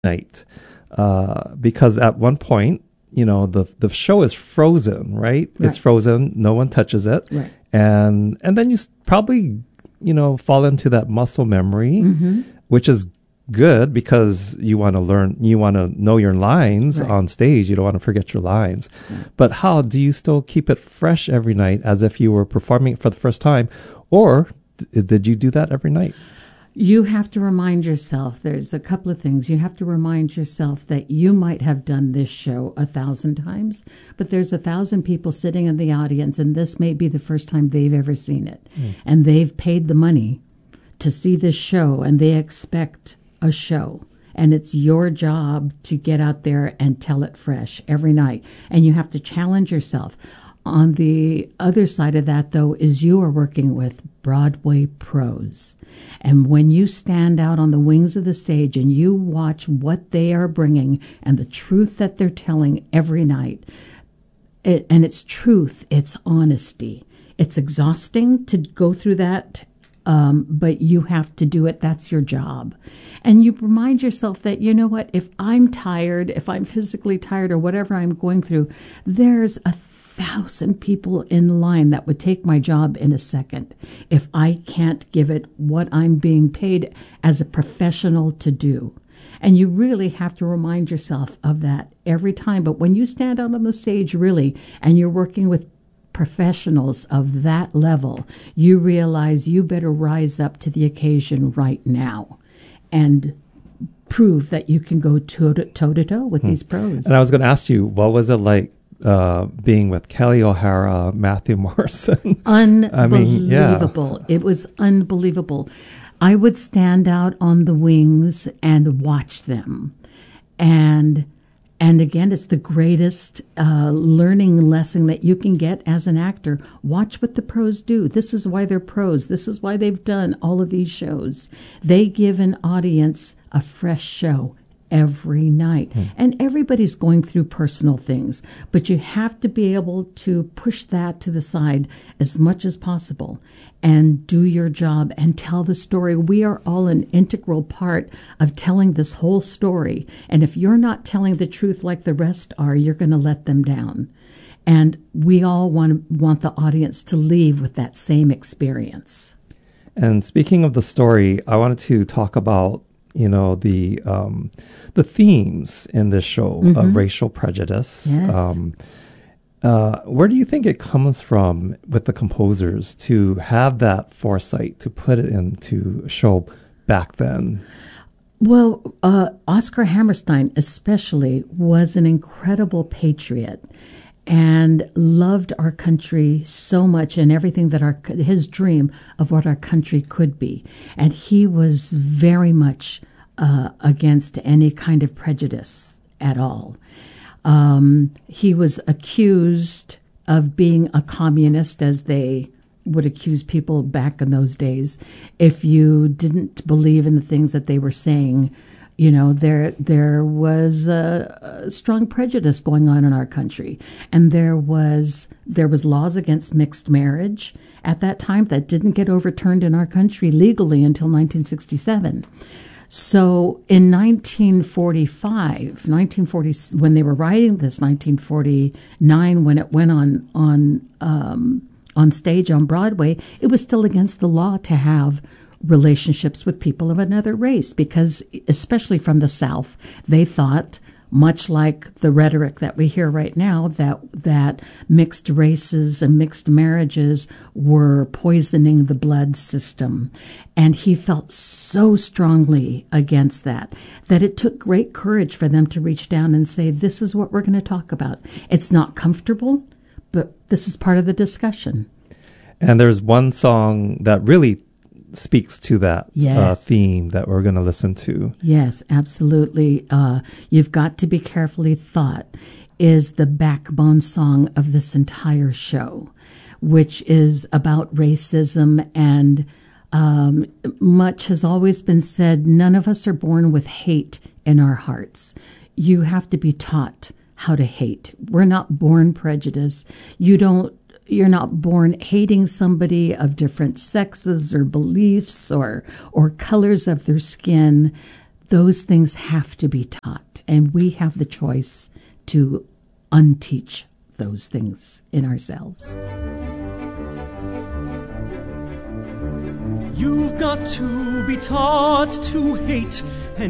night, because at one point, the show is frozen, right? It's frozen. No one touches it. Right. And then you probably, fall into that muscle memory, which is good because you want to learn, you want to know your lines on stage. You don't want to forget your lines. But how do you still keep it fresh every night as if you were performing it for the first time? Or did you do that every night? You have to remind yourself, there's a couple of things. You have to remind yourself that you might have done this show 1,000 times, but there's 1,000 people sitting in the audience, and this may be the first time they've ever seen it. And they've paid the money to see this show, and they expect a show. And it's your job to get out there and tell it fresh every night. And you have to challenge yourself. On the other side of that, though, is you are working with Broadway pros. And when you stand out on the wings of the stage and you watch what they are bringing and the truth that they're telling every night, and it's truth, it's honesty. It's exhausting to go through that, but you have to do it. That's your job. And you remind yourself that, you know what, if I'm tired, if I'm physically tired or whatever I'm going through, there's 1,000 people in line that would take my job in a second if I can't give it what I'm being paid as a professional to do. And you really have to remind yourself of that every time. But when you stand out on the stage, really, and you're working with professionals of that level, you realize you better rise up to the occasion right now and prove that you can go toe-to-toe with these pros. And I was going to ask you, what was it like being with Kelly O'Hara, Matthew Morrison? Unbelievable. It was unbelievable. I would stand out on the wings and watch them. And again, it's the greatest learning lesson that you can get as an actor. Watch what the pros do. This is why they're pros. This is why they've done all of these shows. They give an audience a fresh show every night. And everybody's going through personal things, but you have to be able to push that to the side as much as possible and do your job and tell the story. We are all an integral part of telling this whole story. And if you're not telling the truth like the rest are, you're going to let them down. And we all want the audience to leave with that same experience. And speaking of the story, I wanted to talk about the themes in this show of racial prejudice. Yes. Where do you think it comes from with the composers to have that foresight to put it into a show back then? Well, Oscar Hammerstein especially was an incredible patriot and loved our country so much and everything that his dream of what our country could be. And he was very much against any kind of prejudice at all. He was accused of being a communist, as they would accuse people back in those days. If you didn't believe in the things that they were saying, there was a strong prejudice going on in our country. And there was laws against mixed marriage at that time that didn't get overturned in our country legally until 1967. So in 1945, when they were writing this, 1949, when it went on stage on Broadway, it was still against the law to have relationships with people of another race, because especially from the South, they thought, much like the rhetoric that we hear right now, that mixed races and mixed marriages were poisoning the blood system. And he felt so strongly against that it took great courage for them to reach down and say, this is what we're going to talk about. It's not comfortable, but this is part of the discussion. And there's one song that really speaks to that theme that we're going to listen to. Yes, absolutely. You've Got to Be Carefully Thought is the backbone song of this entire show, which is about racism. And much has always been said, none of us are born with hate in our hearts. You have to be taught how to hate. We're not born prejudiced. You're not born hating somebody of different sexes or beliefs or colors of their skin. those things have to be taught, and we have the choice to unteach those things in ourselves. You've got to be taught to hate